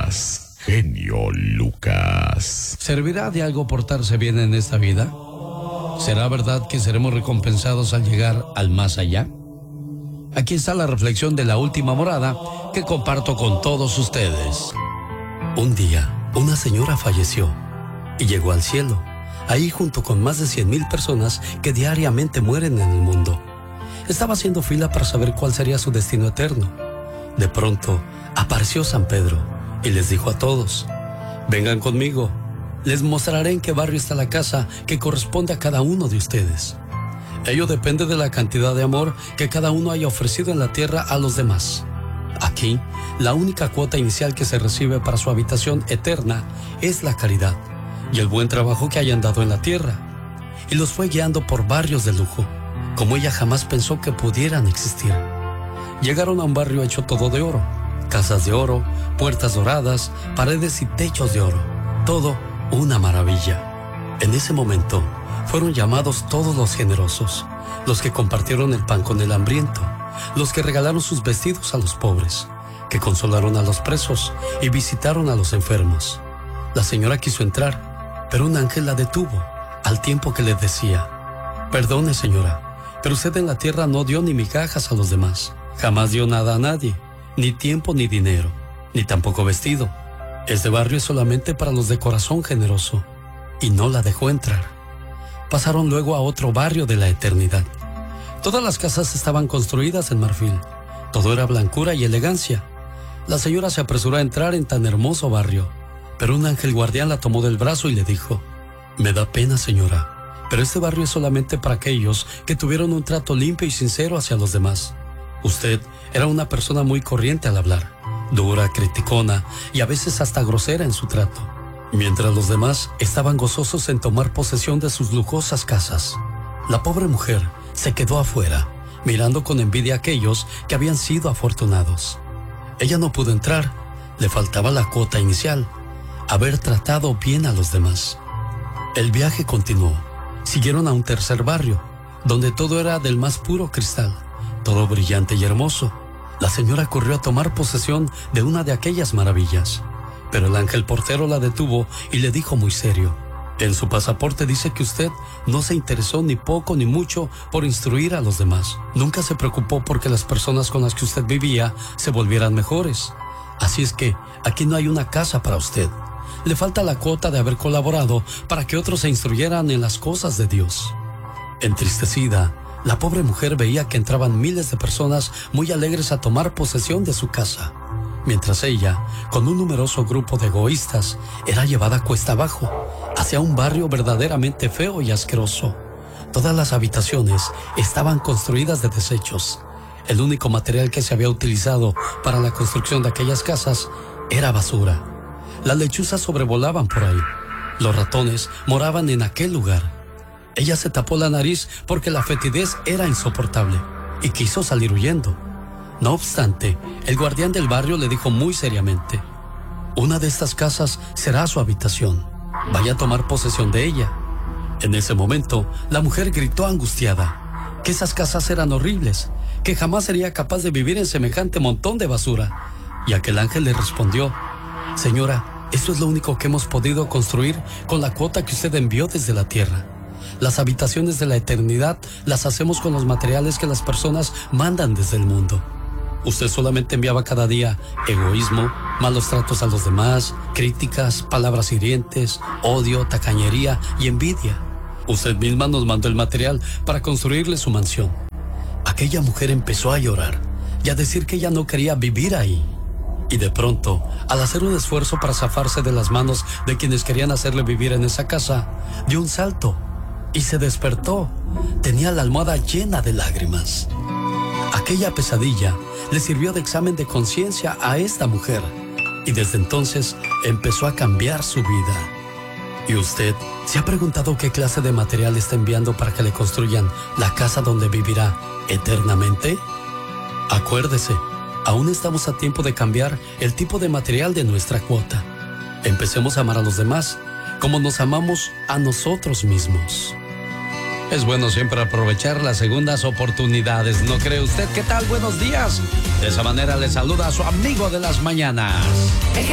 Lucas, genio Lucas. ¿Servirá de algo portarse bien en esta vida? ¿Será verdad que seremos recompensados al llegar al más allá? Aquí está la reflexión de la última morada que comparto con todos ustedes. Un día, una señora falleció y llegó al cielo, ahí junto con más de 100,000 personas que diariamente mueren en el mundo. Estaba haciendo fila para saber cuál sería su destino eterno. De pronto, apareció San Pedro y les dijo a todos: vengan conmigo, les mostraré en qué barrio está la casa que corresponde a cada uno de ustedes. Ello depende de la cantidad de amor que cada uno haya ofrecido en la tierra a los demás. Aquí, la única cuota inicial que se recibe para su habitación eterna es la caridad y el buen trabajo que hayan dado en la tierra. Y los fue guiando por barrios de lujo, como ella jamás pensó que pudieran existir. Llegaron a un barrio hecho todo de oro, casas de oro, puertas doradas, paredes y techos de oro, todo una maravilla. En ese momento, fueron llamados todos los generosos, los que compartieron el pan con el hambriento, los que regalaron sus vestidos a los pobres, que consolaron a los presos y visitaron a los enfermos. La señora quiso entrar, pero un ángel la detuvo, al tiempo que le decía: perdone, señora, pero usted en la tierra no dio ni migajas a los demás, jamás dio nada a nadie, ni tiempo ni dinero, ni tampoco vestido. Este barrio es solamente para los de corazón generoso, y no la dejó entrar. Pasaron luego a otro barrio de la eternidad. Todas las casas estaban construidas en marfil. Todo era blancura y elegancia. La señora se apresuró a entrar en tan hermoso barrio, pero un ángel guardián la tomó del brazo y le dijo: me da pena, señora, pero este barrio es solamente para aquellos que tuvieron un trato limpio y sincero hacia los demás. Usted era una persona muy corriente al hablar, dura, criticona y a veces hasta grosera en su trato, mientras los demás estaban gozosos en tomar posesión de sus lujosas casas. La pobre mujer se quedó afuera, mirando con envidia a aquellos que habían sido afortunados. Ella no pudo entrar, le faltaba la cuota inicial, haber tratado bien a los demás. El viaje continuó. Siguieron a un tercer barrio, donde todo era del más puro cristal, todo brillante y hermoso. La señora corrió a tomar posesión de una de aquellas maravillas, pero el ángel portero la detuvo y le dijo muy serio: en su pasaporte dice que usted no se interesó ni poco ni mucho por instruir a los demás. Nunca se preocupó porque las personas con las que usted vivía se volvieran mejores. Así es que aquí no hay una casa para usted. Le falta la cuota de haber colaborado para que otros se instruyeran en las cosas de Dios. Entristecida, la pobre mujer veía que entraban miles de personas muy alegres a tomar posesión de su casa, mientras ella, con un numeroso grupo de egoístas, era llevada cuesta abajo, hacia un barrio verdaderamente feo y asqueroso. Todas las habitaciones estaban construidas de desechos. El único material que se había utilizado para la construcción de aquellas casas era basura. Las lechuzas sobrevolaban por ahí. Los ratones moraban en aquel lugar. Ella se tapó la nariz porque la fetidez era insoportable y quiso salir huyendo. No obstante, el guardián del barrio le dijo muy seriamente: una de estas casas será su habitación. Vaya a tomar posesión de ella. En ese momento, la mujer gritó angustiada que esas casas eran horribles, que jamás sería capaz de vivir en semejante montón de basura. Y aquel ángel le respondió: señora, esto es lo único que hemos podido construir con la cuota que usted envió desde la tierra. Las habitaciones de la eternidad las hacemos con los materiales que las personas mandan desde el mundo. Usted solamente enviaba cada día egoísmo, malos tratos a los demás, críticas, palabras hirientes, odio, tacañería y envidia. Usted misma nos mandó el material para construirle su mansión. Aquella mujer empezó a llorar y a decir que ella no quería vivir ahí. Y de pronto, al hacer un esfuerzo para zafarse de las manos de quienes querían hacerle vivir en esa casa, dio un salto y se despertó. Tenía la almohada llena de lágrimas. Aquella pesadilla le sirvió de examen de conciencia a esta mujer, y desde entonces empezó a cambiar su vida. ¿Y usted se ha preguntado qué clase de material está enviando para que le construyan la casa donde vivirá eternamente? Acuérdese, aún estamos a tiempo de cambiar el tipo de material de nuestra cuota. Empecemos a amar a los demás como nos amamos a nosotros mismos. Es bueno siempre aprovechar las segundas oportunidades, ¿no cree usted? ¿Qué tal? Buenos días. De esa manera le saluda a su amigo de las mañanas.